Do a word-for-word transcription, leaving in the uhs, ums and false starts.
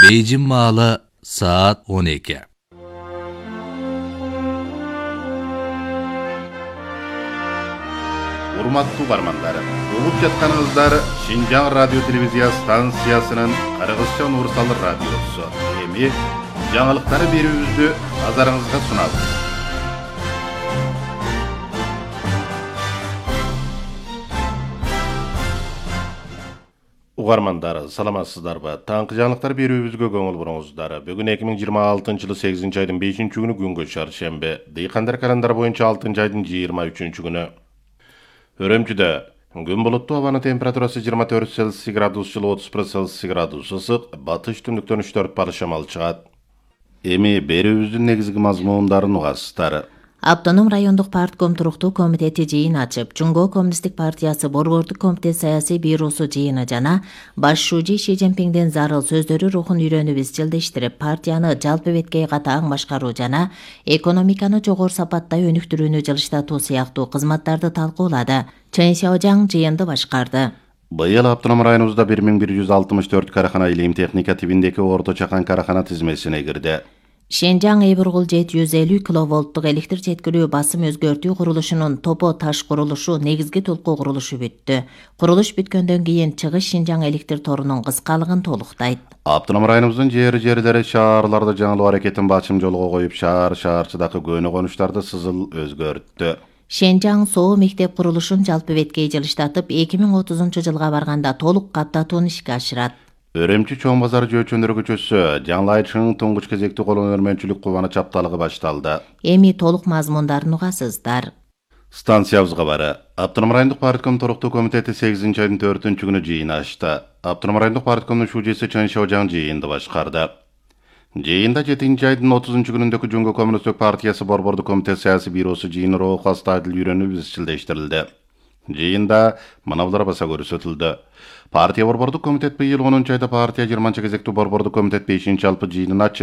Beyjin malı saat on iki. Урматтуу угармандар, угуп жатканыңыздар Шинжаң радио телевизия станциясынын Кыргызча универсал радиосу. Эми жаңылыктары берүүбүздү назарыңызга сунабыз. Угармандар, саламатсыздарбы? Таңкы жаңылыктар берүүбүзгө көңүл буруңуздар. Бүгүн эки миң жыйырма алтынчы жылы сегизинчи айдын бешинчи күнү күнгө чаршембе. Дыйкандар календар боюнча алтынчы айдын жыйырма үчүнчү күнү. Өрөмчүдө күн булуттуу, абанын температурасы жыйырма төрт Цельсий градус, жылы отуз бир Цельсий градус ысык, батыш түндүктөн үч төрт барыш шамал чыгат. Эми берүүбүздүн негизги мазмундарын угасыздар. Автоном райондук партком туруктуу комитети жыйын ачып, Жумго коммунисттик партиясы борбордук комитет саясий бюросу жыйыны жана баш шужи Ши Цзиньпиңдин зарыл сөздөрү рухун үйрөнүп изчилдештирип, партияны жалпы беткей катаң башкаруу жана экономиканы жогору сапатта өнүктүрүүнү жылыштатуу сыяктуу кызматтарды талкуулады. Чен Шаожаң жыйынды башкарды. Быйыл автоном районубузда бир миң бир жүз алтымыш төрт карахана илим техника тибиндеги орто чакан карахана тизмесине кирди. Шенжаң Эйбургул жети жүз элүү киловолттук электр жеткирүү басым өзгөртүү курулушунун топо таш курулушу негизги толку курулушу бүттү. Курулуш бүткөндөн кийин чыгыш Шинжаң электр торунун кыскалыгын толуктайт. Автоном районубуздун жери жерлери шаарларда жаңылуу аракетин бачым жолго коюп, шаар шаарчыдагы көөнө конуштарды сызыл өзгөрттү. Шенжаң Соо мектеп курулушун жалпы беткей жылыштатып, эки миң отузунчу жылга барганда толук каптатууну ишке ашырат. Өрөмчү чоң базар жөөчөндөр көчөсү жаңылайчынын туңгуч кезекти колун өрмөнчүлүк кубаны чапталыгы башталды. Эми толук мазмундарын угасыздар. Станциябызга бары. Автоном райондук партком туруктуу комитети сегизинчи айдын төртүнчү күнү жыйын ачты. Автоном райондук парткомдун шужеси Чен Шаожаң жыйынды башкарды. Жыйында жетинчи айдын отузунчу күнүндөгү Жумго коммунисттик партиясы борбордук комитет саясий бюросу жыйыны рухас тадил үйрөнүп изчилдештирилди. Жыйында мынабулар баса көрсөтүлдү. Партия борбордук комитет быйыл онунчу айда партия жыйырманчы кезектүү борбордук комитет бешинчи жалпы жыйынын ачып,